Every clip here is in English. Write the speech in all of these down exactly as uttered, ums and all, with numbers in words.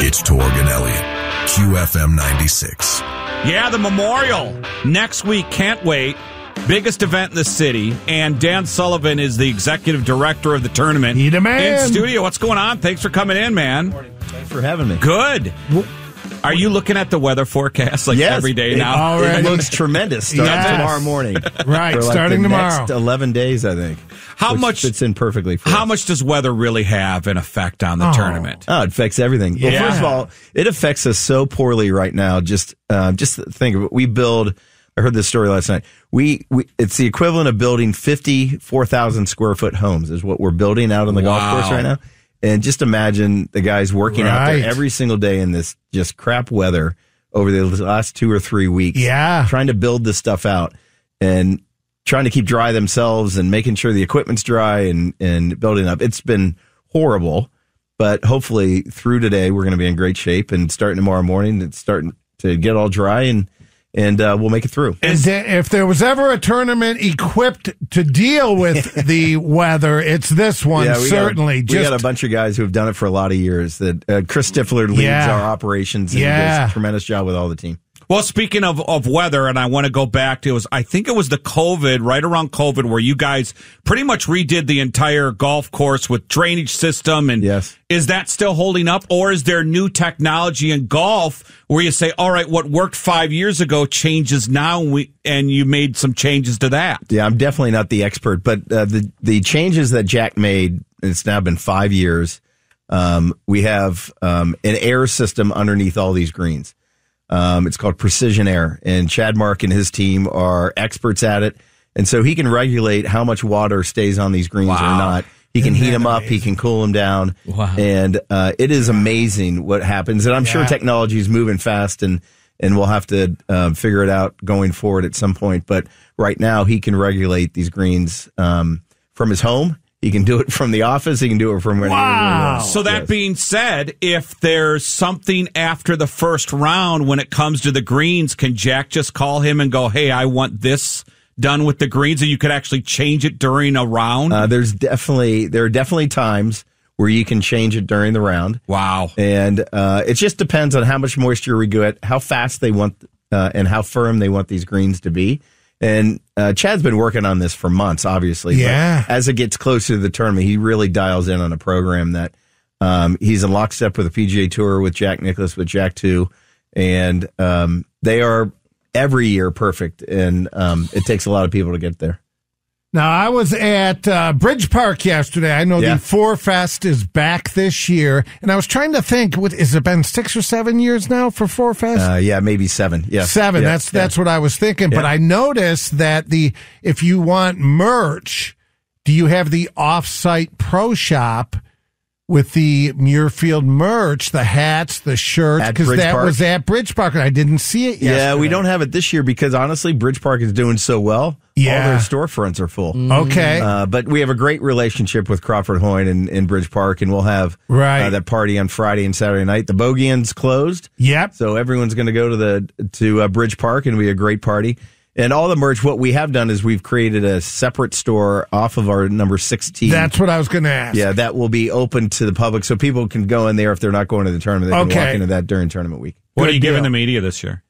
It's Torg and Elliott, Q F M ninety-six. Yeah, the Memorial next week. Can't wait. Biggest event in the city. And Dan Sullivan is the executive director of the tournament. He the man. In studio. What's going on? Thanks for coming in, man. Thanks for having me. Good. Are you looking at the weather forecast like yes, every day it, now? Already. It looks tremendous starting yes. tomorrow morning. Right, for like starting the tomorrow. Next eleven days, I think. How which much fits in perfectly for How us. much does weather really have an effect on the Oh. tournament? Oh, it affects everything. Yeah. Well, first of all, it affects us so poorly right now. Just, uh, just think of it. We build. I heard this story last night. We, we it's the equivalent of building fifty-four thousand square foot homes is what we're building out on the Wow. golf course right now. And just imagine the guys working out Right. there every single day in this just crap weather over the last two or three weeks. Yeah. Trying to build this stuff out and trying to keep dry themselves and making sure the equipment's dry and, and building up. It's been horrible, but hopefully through today, we're going to be in great shape and starting tomorrow morning, it's starting to get all dry and and uh, we'll make it through. And if there was ever a tournament equipped to deal with the weather, it's this one, Yeah, we certainly. Got a, we Just got a bunch of guys who have done it for a lot of years. That uh, Chris Stifler leads Yeah. our operations and Yeah. he does a tremendous job with all the team. Well, speaking of, of weather, and I want to go back to, it was, I think it was the COVID, right around COVID, where you guys pretty much redid the entire golf course with drainage system. And Yes. is that still holding up? Or is there new technology in golf where you say, all right, what worked five years ago changes now, and, we, and you made some changes to that? Yeah, I'm definitely not the expert, but uh, the, the changes that Jack made, it's now been five years. Um, we have um, an air system underneath all these greens. Um, it's called Precision Air, and Chad Mark and his team are experts at it. And so he can regulate how much water stays on these greens Wow. or not. He can Isn't heat that them up. He amazing? can cool them down. Wow. And uh, it is amazing what happens. And I'm sure Yeah. technology is moving fast, and, and we'll have to uh, figure it out going forward at some point. But right now, he can regulate these greens um, from his home. He can do it from the office. He can do it from wherever Wow. he wants. So that Yes. being said, if there's something after the first round when it comes to the greens, can Jack just call him and go, hey, I want this done with the greens, and you could actually change it during a round? Uh, there's definitely there are definitely times where you can change it during the round. Wow. And uh, it just depends on how much moisture we get, how fast they want, uh, and how firm they want these greens to be. And uh, Chad's been working on this for months, obviously. Yeah. But as it gets closer to the tournament, he really dials in on a program that um, he's in lockstep with the P G A Tour, with Jack Nicklaus, with Jack too. And um, they are every year perfect. And um, it takes a lot of people to get there. Now, I was at uh, Bridge Park yesterday. I know Yeah. the Four Fest is back this year, and I was trying to think, what, has it been six or seven years now for Four Fest? Uh, yeah, maybe seven. Yeah. Seven. Yeah, That's yeah. that's what I was thinking. But Yeah. I noticed that the if you want merch, do you have the off-site pro shop with the Muirfield merch, the hats, the shirts? At Because Bridge that Park? was at Bridge Park, and I didn't see it yesterday. Yeah, we don't have it this year because honestly, Bridge Park is doing so well. Yeah. All their storefronts are full. Okay. Uh, but we have a great relationship with Crawford Hoyne in, in Bridge Park, and we'll have Right. uh, that party on Friday and Saturday night. The Bogey Inn's closed, Yep. so everyone's going to go to the to uh, Bridge Park, and it'll be a great party. And all the merch, what we have done is we've created a separate store off of our number sixteen. That's what I was going to ask. Yeah, that will be open to the public, so people can go in there if they're not going to the tournament. They can Okay. walk into that during tournament week. What Good are you giving deal. the media this year?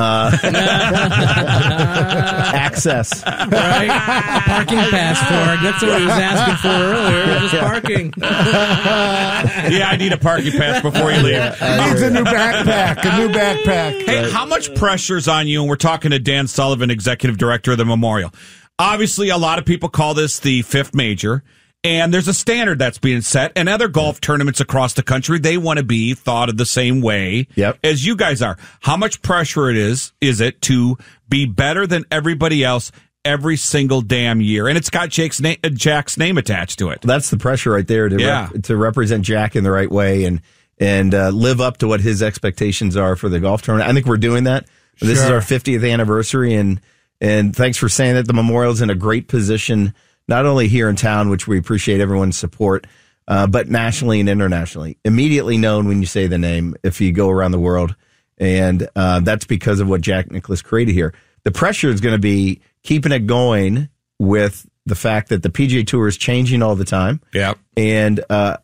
Access. Right? A parking pass for it. That's what he was asking for earlier. Just parking. Yeah, I need a parking pass before you leave. Needs a new backpack, a new backpack. Hey, how much pressure's on you? And we're talking to Dan Sullivan, executive director of the Memorial. Obviously, a lot of people call this the fifth major, and there's a standard that's being set. And other golf tournaments across the country, they want to be thought of the same way Yep. as you guys are. How much pressure it is is it to be better than everybody else every single damn year? And it's got Jake's na- Jack's name attached to it. That's the pressure right there to Yeah. rep- to represent Jack in the right way and and uh, live up to what his expectations are for the golf tournament. I think we're doing that. This is Sure. our fiftieth anniversary, and and thanks for saying that. The Memorial's in a great position, not only here in town, which we appreciate everyone's support, uh, but nationally and internationally. Immediately known when you say the name if you go around the world, and uh, that's because of what Jack Nicklaus created here. The pressure is going to be keeping it going with the fact that the P G A Tour is changing all the time. Yep. And uh, uh,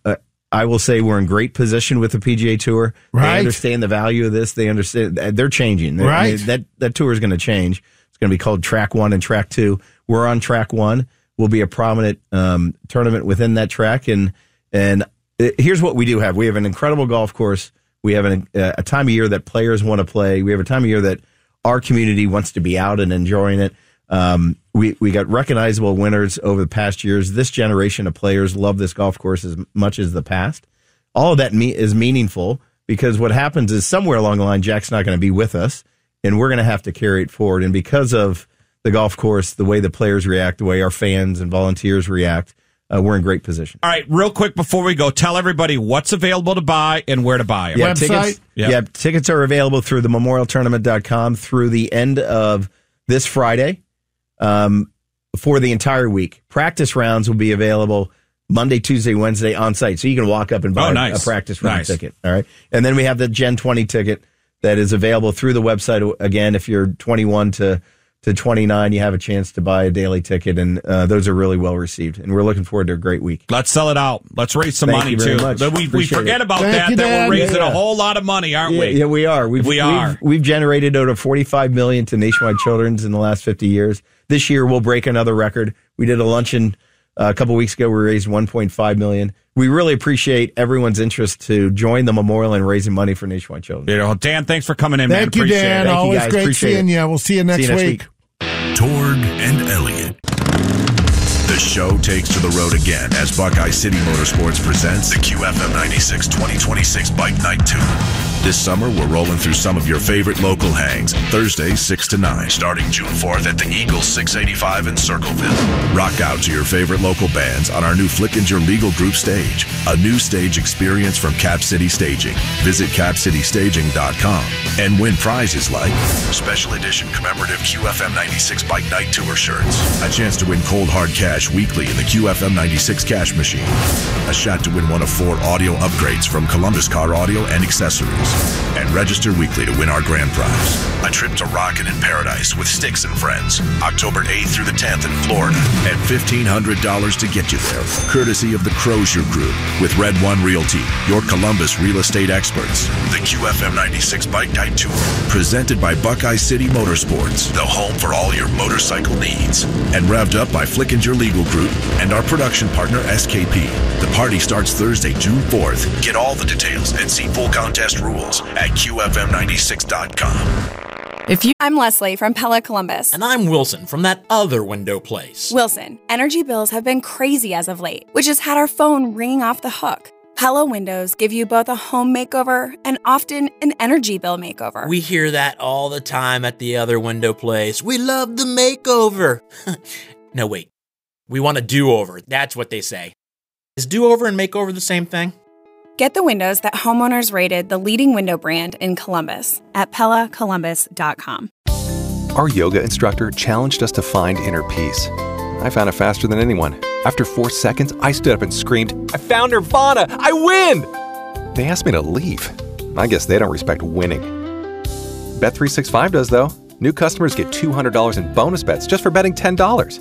I will say we're in great position with the P G A Tour. Right. They understand the value of this. They understand they're changing. They're, Right. they, that that tour is going to change. It's going to be called Track One and Track Two. We're on Track One. We'll be a prominent um, tournament within that track. And and it, here's what we do have: we have an incredible golf course. We have an, a time of year that players want to play. We have a time of year that our community wants to be out and enjoying it. Um, we, we got recognizable winners over the past years. This generation of players love this golf course as much as the past. All of that me- is meaningful because what happens is somewhere along the line, Jack's not going to be with us, and we're going to have to carry it forward. And because of the golf course, the way the players react, the way our fans and volunteers react, uh, we're in great position. All right, real quick before we go, tell everybody what's available to buy and where to buy it. Yeah, Website? tickets, Yeah. yeah, tickets are available through the memorial tournament dot com through the end of this Friday. Um, for the entire week. Practice rounds will be available Monday, Tuesday, Wednesday on site. So you can walk up and buy Oh, nice. a practice round Nice. ticket. All right. And then we have the Gen twenty ticket that is available through the website. Again, if you're twenty-one to, to twenty-nine, you have a chance to buy a daily ticket. And uh, those are really well received. And we're looking forward to a great week. Let's sell it out. Let's raise some Thank money you very too. much. But we, we Appreciate forget it. about Thank that. you, that Dan. we're raising Yeah, yeah. a whole lot of money, aren't Yeah, we? yeah, we are. We've, We are. We've, we've generated over forty-five million dollars to Nationwide Children's in the last fifty years. This year, we'll break another record. We did a luncheon uh, a couple weeks ago. We raised one point five million dollars. We really appreciate everyone's interest to join the memorial and raising money for Nationwide Children. You know, Dan, thanks for coming in, man. Thank you, Appreciate Dan. it. Thank you, Always guys. great Appreciate seeing it. you. We'll see you next See you next week. week. Torg and Elliott. The show takes to the road again as Buckeye City Motorsports presents the Q F M ninety-six twenty twenty-six Bike Night Tour. This summer, we're rolling through some of your favorite local hangs, Thursday, six to nine, starting June fourth at the Eagle six eighty-five in Circleville. Rock out to your favorite local bands on our new Flickinger Legal Group stage, a new stage experience from Cap City Staging. Visit cap city staging dot com and win prizes like special edition commemorative Q F M ninety-six Bike Night Tour shirts, a chance to win cold hard cash weekly in the Q F M ninety-six cash machine, a shot to win one of four audio upgrades from Columbus Car Audio and Accessories, and register weekly to win our grand prize, a trip to Rockin' in Paradise with Sticks and Friends, October eighth through the tenth in Florida, and fifteen hundred dollars to get you there, courtesy of the Crozier Group with Red One Realty, your Columbus real estate experts. The Q F M ninety-six Bike Night Tour, presented by Buckeye City Motorsports, the home for all your motorcycle needs, and revved up by Flickinger Legal Group and our production partner S K P. The party starts Thursday, June fourth. Get all the details and see full contest rules at Q F M ninety-six dot com. If you, I'm Leslie from Pella Columbus. And I'm Wilson from that other window place. Wilson, energy bills have been crazy as of late, which has had our phone ringing off the hook. Pella windows give you both a home makeover and often an energy bill makeover. We hear that all the time at the other window place. We love the makeover. No, wait. We want a do-over. That's what they say. Is do-over and makeover the same thing? Get the windows that homeowners rated the leading window brand in Columbus at pella columbus dot com. Our yoga instructor challenged us to find inner peace. I found it faster than anyone. After four seconds, I stood up and screamed, "I found Nirvana! I win!" They asked me to leave. I guess they don't respect winning. Bet three sixty-five does, though. New customers get two hundred dollars in bonus bets just for betting ten dollars.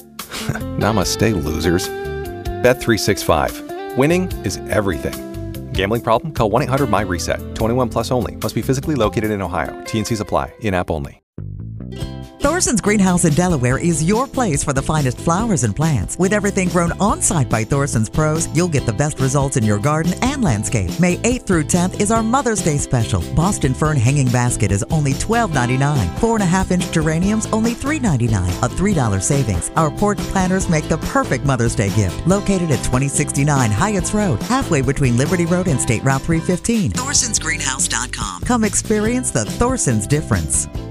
Namaste, losers. Bet three sixty-five. Winning is everything. Gambling problem? Call one eight hundred my reset. twenty-one plus only. Must be physically located in Ohio. T and Cs apply. In-app only. Thorson's Greenhouse in Delaware is your place for the finest flowers and plants. With everything grown on-site by Thorson's pros, you'll get the best results in your garden and landscape. May eighth through tenth is our Mother's Day special. Boston Fern Hanging Basket is only twelve ninety-nine. Four and a half inch geraniums, only three ninety-nine. A three dollar savings. Our porch planters make the perfect Mother's Day gift. Located at twenty sixty-nine Hyatts Road, halfway between Liberty Road and State Route three fifteen. Thorsons Greenhouse dot com. Come experience the Thorson's difference.